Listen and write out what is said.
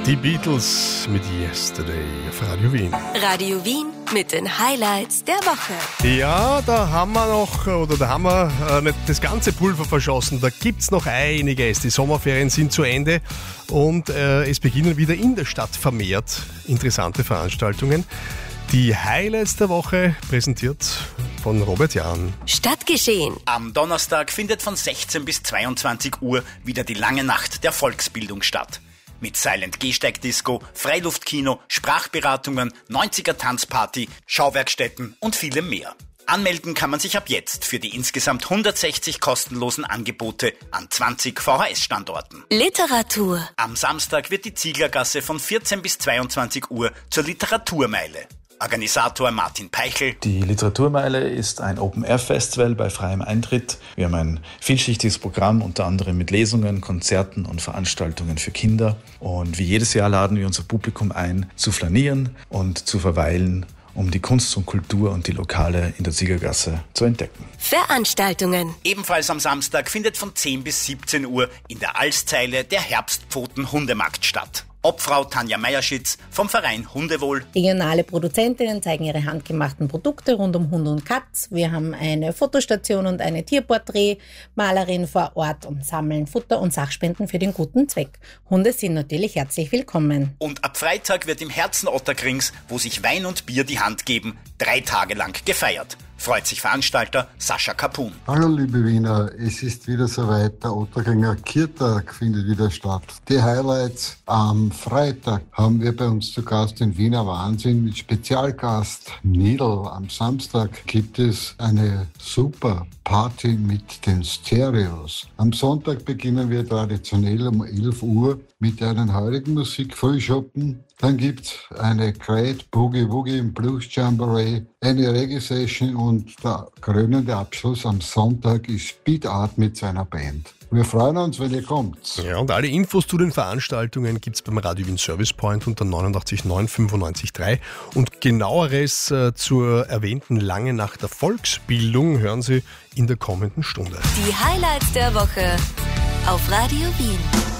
Die Beatles mit Yesterday auf Radio Wien. Radio Wien mit den Highlights der Woche. Ja, da haben wir nicht das ganze Pulver verschossen. Da gibt's noch einiges. Die Sommerferien sind zu Ende und es beginnen wieder in der Stadt vermehrt interessante Veranstaltungen. Die Highlights der Woche präsentiert von Robert Jahn. Stadtgeschehen. Am Donnerstag findet von 16 bis 22 Uhr wieder die lange Nacht der Volksbildung statt. Mit Silent-Gehsteig-Disco, Freiluftkino, Sprachberatungen, 90er-Tanzparty, Schauwerkstätten und vielem mehr. Anmelden kann man sich ab jetzt für die insgesamt 160 kostenlosen Angebote an 20 VHS-Standorten. Literatur. Am Samstag wird die Zieglergasse von 14 bis 22 Uhr zur Literaturmeile. Organisator Martin Peichel. Die Literaturmeile ist ein Open-Air-Festival bei freiem Eintritt. Wir haben ein vielschichtiges Programm, unter anderem mit Lesungen, Konzerten und Veranstaltungen für Kinder. Und wie jedes Jahr laden wir unser Publikum ein, zu flanieren und zu verweilen, um die Kunst und Kultur und die Lokale in der Zieglergasse zu entdecken. Veranstaltungen. Ebenfalls am Samstag findet von 10 bis 17 Uhr in der Alszeile der Herbstpfoten-Hundemarkt statt. Obfrau Tanja Meierschitz vom Verein Hundewohl. Regionale Produzentinnen zeigen ihre handgemachten Produkte rund um Hund und Katz. Wir haben eine Fotostation und eine Tierporträtmalerin vor Ort und sammeln Futter und Sachspenden für den guten Zweck. Hunde sind natürlich herzlich willkommen. Und ab Freitag wird im Herzen Otterkrings, wo sich Wein und Bier die Hand geben, 3 Tage lang gefeiert. Freut sich Veranstalter Sascha Kapun. Hallo liebe Wiener, es ist wieder soweit, der Otterkringer Kirtag findet wieder statt. Die Highlights: am Freitag haben wir bei uns zu Gast den Wiener Wahnsinn mit Spezialgast Nidl. Am Samstag gibt es eine super Party mit den Stereos. Am Sonntag beginnen wir traditionell um 11 Uhr mit einem heurigen Musikfrühschoppen. Dann gibt's eine Great Boogie Woogie im Blues Jamboree, eine Reggae-Session und der krönende Abschluss am Sonntag ist Speed Art mit seiner Band. Wir freuen uns, wenn ihr kommt. Ja, und alle Infos zu den Veranstaltungen gibt's beim Radio Wien Service Point unter 89 9 95 3. Und genaueres zur erwähnten lange Nacht der Volksbildung hören Sie in der kommenden Stunde. Die Highlights der Woche auf Radio Wien.